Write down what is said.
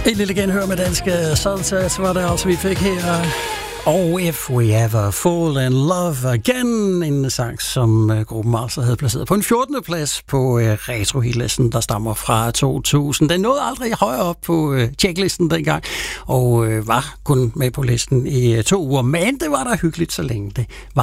En lille genhør med danske Salsas var det altså, vi fik her. Og If We Ever Fall in Love Again, en sang, som gruppen altså havde placeret på en 14. plads på retro-hitlisten, der stammer fra 2000. Den nåede aldrig højere op på checklisten dengang, og var kun med på listen i 2 uger. Men det var da hyggeligt, så længe det var